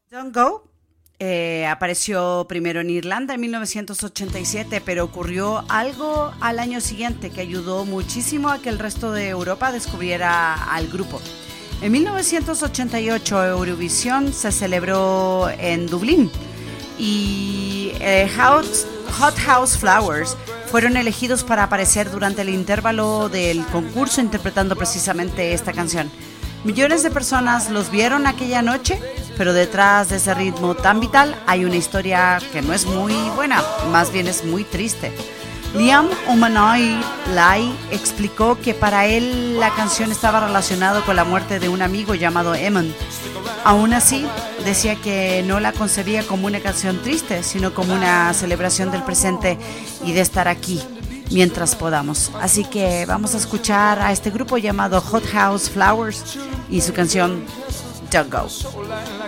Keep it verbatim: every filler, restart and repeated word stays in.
Don't Go eh, apareció primero en Irlanda en mil novecientos ochenta y siete, pero ocurrió algo al año siguiente que ayudó muchísimo a que el resto de Europa descubriera al grupo. En mil novecientos ochenta y ocho Eurovisión se celebró en Dublín y eh, Hot, Hot House Flowers fueron elegidos para aparecer durante el intervalo del concurso interpretando precisamente esta canción. Millones de personas los vieron aquella noche, pero detrás de ese ritmo tan vital hay una historia que no es muy buena, más bien es muy triste. Liam O'Mahony Lai explicó que para él la canción estaba relacionada con la muerte de un amigo llamado Eamon. Aún así, decía que no la concebía como una canción triste, sino como una celebración del presente y de estar aquí mientras podamos. Así que vamos a escuchar a este grupo llamado Hot House Flowers y su canción Don't Go.